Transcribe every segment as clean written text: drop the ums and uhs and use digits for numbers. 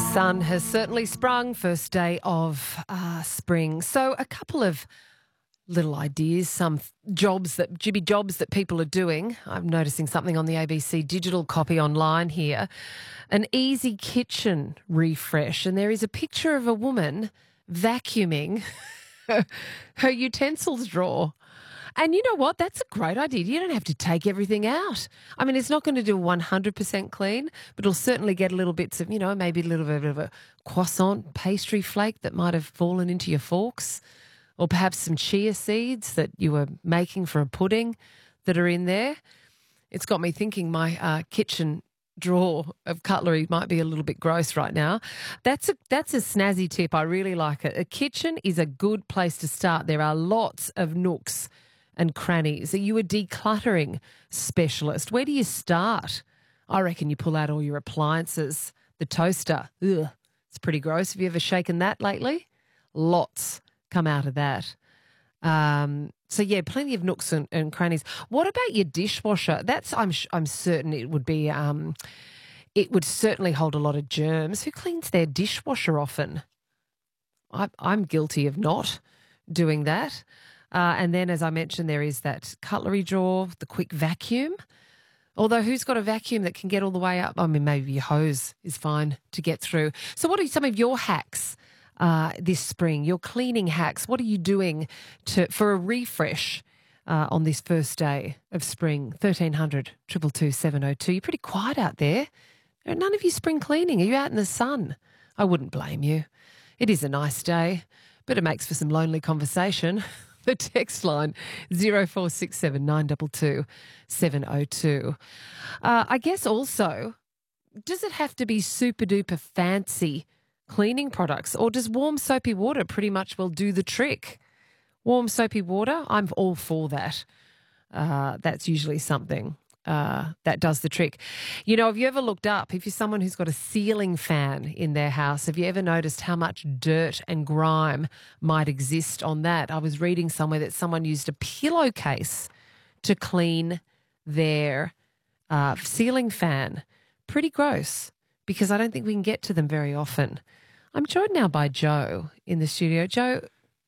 sun has certainly sprung, first day of spring. So a couple of little ideas, some jobs that people are doing. I'm noticing something on the ABC digital copy online here. An easy kitchen refresh, and there is a picture of a woman vacuuming her utensils drawer. And you know what? That's a great idea. You don't have to take everything out. I mean, it's not going to do 100% clean, but it'll certainly get a little bits of, maybe a little bit of a croissant pastry flake that might have fallen into your forks, or perhaps some chia seeds that you were making for a pudding that are in there. It's got me thinking my kitchen drawer of cutlery might be a little bit gross right now. That's a snazzy tip. I really like it. A kitchen is a good place to start. There are lots of nooks and crannies. Are you a decluttering specialist? Where do you start? I reckon you pull out all your appliances. The toaster, ugh, it's pretty gross. Have you ever shaken that lately? Lots come out of that. So yeah, plenty of nooks and crannies. What about your dishwasher? That's I'm certain it would be. It would certainly hold a lot of germs. Who cleans their dishwasher often? I'm guilty of not doing that. And then, as I mentioned, there is that cutlery drawer, the quick vacuum. Although who's got a vacuum that can get all the way up? I mean, maybe your hose is fine to get through. So what are some of your hacks this spring, your cleaning hacks? What are you doing for a refresh on this first day of spring? 1300 222 702. You're pretty quiet out there. None of you spring cleaning. Are you out in the sun? I wouldn't blame you. It is a nice day, but it makes for some lonely conversation. The text line 0467 922 702. I guess also, does it have to be super duper fancy cleaning products, or does warm soapy water pretty much will do the trick? Warm soapy water, I'm all for that. That's usually something that does the trick. Have you ever looked up, if you're someone who's got a ceiling fan in their house, have you ever noticed how much dirt and grime might exist on that? I was reading somewhere that someone used a pillowcase to clean their ceiling fan. Pretty gross, because I don't think we can get to them very often. I'm joined now by Joe in the studio. Joe,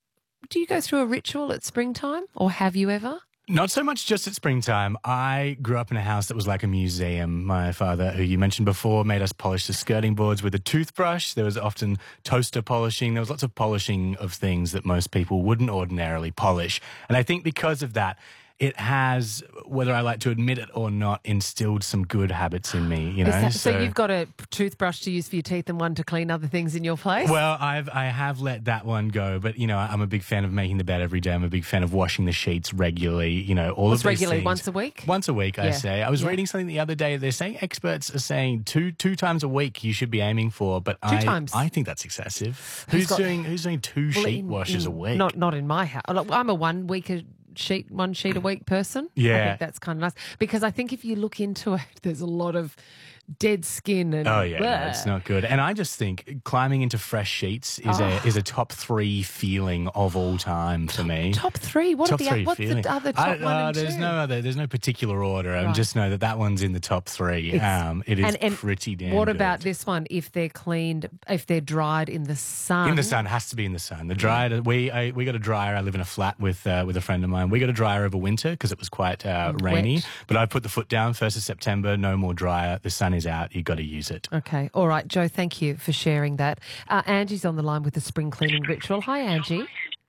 do you go through a ritual at springtime, or have you ever? Not so much just at springtime. I grew up in a house that was like a museum. My father, who you mentioned before, made us polish the skirting boards with a toothbrush. There was often toaster polishing. There was lots of polishing of things that most people wouldn't ordinarily polish. And I think because of that, it has, whether I like to admit it or not, instilled some good habits in me, So you've got a toothbrush to use for your teeth and one to clean other things in your place? Well, I have let that one go, but, I'm a big fan of making the bed every day. I'm a big fan of washing the sheets regularly, all of these regularly, things. once a week? Once a week, I say. I was reading something the other day. They're saying experts are saying two times a week you should be aiming for, but I think that's excessive. Who's doing two sheet washes a week? Not in my house. I'm a 1 sheet a week person. Yeah. I think that's kind of nice, because I think if you look into it, there's a lot of dead skin and no, it's not good. And I just think climbing into fresh sheets is a top 3 feeling of all time for me. Top 3? What's the other top 1 and 2? There's no particular order. I just know that one's in the top 3. It is pretty damn What good. about this one? If they're cleaned, if they're dried in the sun? In the sun, has to be in the sun. The dried, we got a dryer. I live in a flat with a friend of mine. We got a dryer over winter because it was quite rainy. Wet. But I put the foot down, 1st of September, no more dryer. The sun is out. You've got to use it. Okay. All right, Joe, thank you for sharing that. Angie's on the line with the spring cleaning ritual. Hi, Angie.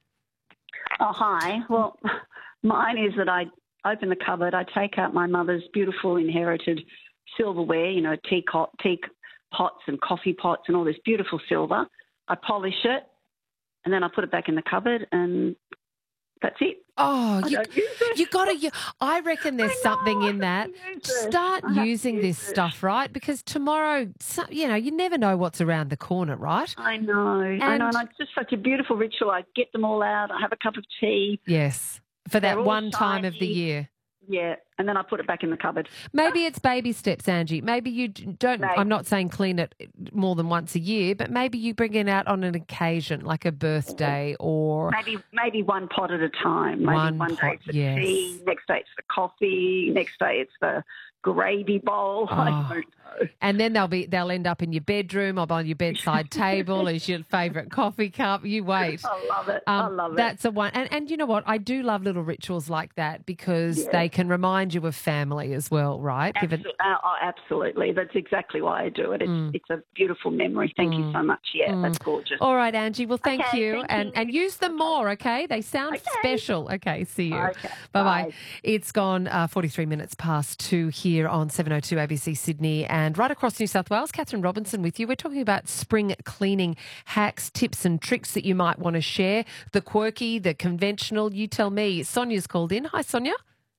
Oh, hi. Well, mine is that I open the cupboard, I take out my mother's beautiful inherited silverware, teapots and coffee pots and all this beautiful silver. I polish it, and then I put it back in the cupboard, and that's it. Oh, you got to. I reckon there's something in that. Start using this stuff, right? Because tomorrow, you never know what's around the corner, right? I know. And it's just such a beautiful ritual. I get them all out. I have a cup of tea. Yes, for that one time of the year. Yeah, and then I put it back in the cupboard. Maybe it's baby steps, Angie. Maybe you don't. Maybe. I'm not saying clean it more than once a year, but maybe you bring it out on an occasion, like a birthday or Maybe one pot at a time. Maybe One one day pot, it's for yes. tea, next day it's for coffee, next day it's for gravy bowl. I don't know. And then they'll end up in your bedroom or on your bedside table as your favourite coffee cup. You wait. I love it. I love it. That's a one. And you know what? I do love little rituals like that because they can remind you of family as well, right? Absolutely. That's exactly why I do it. It's a beautiful memory. Thank you so much. Yeah, that's gorgeous. All right, Angie. Well, thank you. Thank you. And use them more, okay? They sound special. Okay, see you. Okay, Bye-bye. bye. It's gone 43 minutes past 2 here on 702 ABC Sydney and right across New South Wales. Catherine Robinson with you. We're talking about spring cleaning hacks, tips and tricks that you might want to share. The quirky, the conventional. You tell me. Sonia's called in. Hi, Sonia.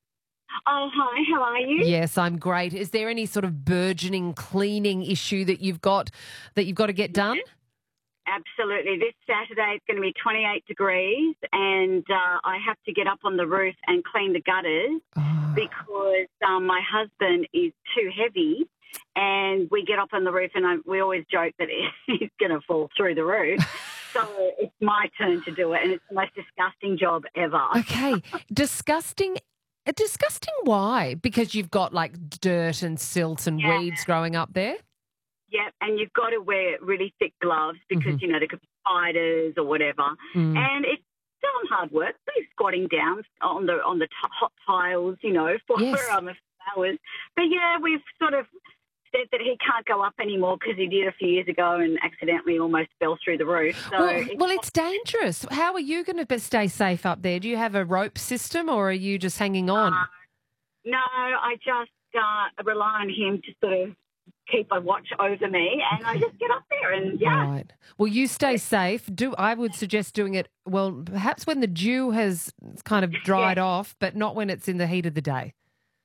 Oh, hi. How are you? Yes, I'm great. Is there any sort of burgeoning cleaning issue that you've got to get done? Absolutely. This Saturday it's going to be 28 degrees and I have to get up on the roof and clean the gutters because my husband is too heavy and we get up on the roof and we always joke that he's going to fall through the roof. So it's my turn to do it and it's the most disgusting job ever. Okay. Disgusting. Disgusting why? Because you've got like dirt and silt and weeds growing up there? Yeah, and you've got to wear really thick gloves because, you know, there could be spiders or whatever. And it's still hard work, really squatting down on the hot tiles, you know, for flowers. But, yeah, we've sort of said that he can't go up anymore because he did a few years ago and accidentally almost fell through the roof. So it's dangerous. How are you going to stay safe up there? Do you have a rope system or are you just hanging on? No, I just rely on him to sort of keep a watch over me and I just get up there and Right. Well, you stay safe. I would suggest doing it, well, perhaps when the dew has kind of dried off, but not when it's in the heat of the day.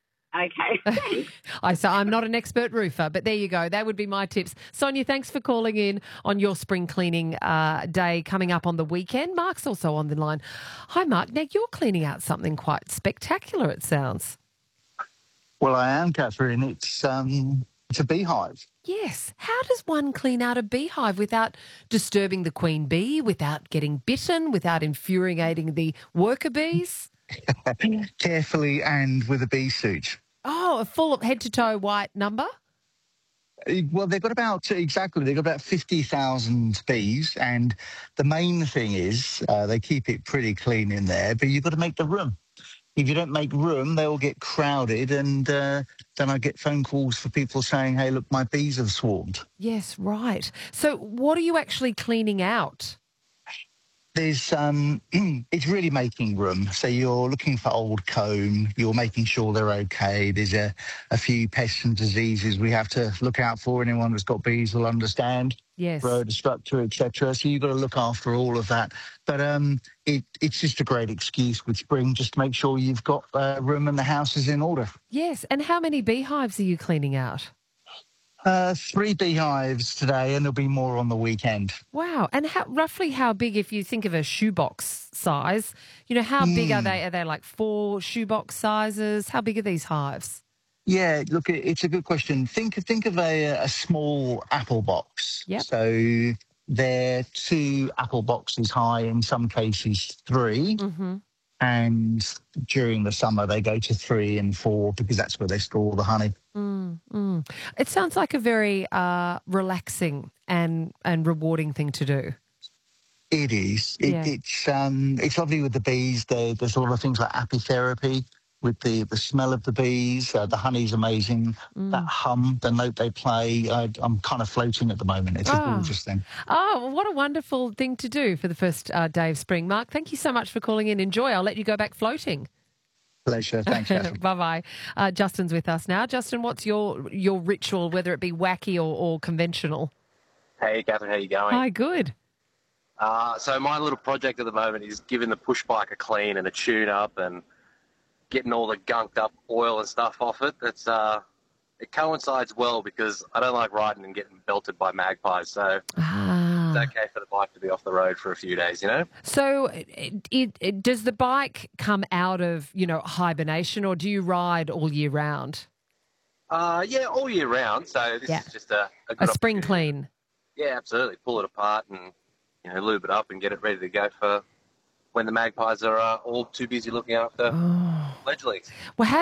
Okay. I'm not an expert roofer, but there you go. That would be my tips. Sonia, thanks for calling in on your spring cleaning day coming up on the weekend. Mark's also on the line. Hi, Mark. Now, you're cleaning out something quite spectacular, it sounds. Well, I am, Catherine. It's a beehive. Yes. How does one clean out a beehive without disturbing the queen bee, without getting bitten, without infuriating the worker bees? Carefully and with a bee suit. Oh, a full head to toe white number? Well, they've got about 50,000 bees, and the main thing is they keep it pretty clean in there, but you've got to make the room. If you don't make room, they all get crowded, and then I get phone calls for people saying, hey, look, my bees have swarmed. Yes, right. So what are you actually cleaning out? There's it's really making room. So you're looking for old comb, you're making sure they're okay. There's a few pests and diseases we have to look out for. Anyone that's got bees will understand. Yes. Rhodostructure, etc. So you've got to look after all of that. But it's just a great excuse with spring just to make sure you've got room and the house is in order. Yes. And how many beehives are you cleaning out? 3 beehives today, and there'll be more on the weekend. Wow. And roughly how big, if you think of a shoebox size, you know, how big are they? Are they like 4 shoebox sizes? How big are these hives? Yeah, look, it's a good question. Think of a small apple box. Yep. So they're 2 apple boxes high, in some cases 3. Mm-hmm. And during the summer, they go to 3 and 4 because that's where they store the honey. It sounds like a very relaxing and rewarding thing to do. It is. Yeah. It's lovely with the bees. There's a lot of things like apitherapy with the smell of the bees. The honey's amazing. That hum, the note they play. I'm kind of floating at the moment. It's a gorgeous thing. Oh, what a wonderful thing to do for the first day of spring. Mark, thank you so much for calling in. Enjoy. I'll let you go back floating. Pleasure. Thanks, Catherine. Bye-bye. Justin's with us now. Justin, what's your ritual, whether it be wacky or conventional? Hey, Catherine, how you going? Hi, good. So my little project at the moment is giving the push bike a clean and a tune-up and getting all the gunked up oil and stuff off it. It coincides well because I don't like riding and getting belted by magpies. So it's okay for the bike to be off the road for a few days, you know? So does the bike come out of, hibernation, or do you ride all year round? Yeah, all year round. So this is just a good spring opportunity. clean. Yeah, absolutely. Pull it apart and, lube it up and get it ready to go for when the magpies are all too busy looking after fledglings. Well, how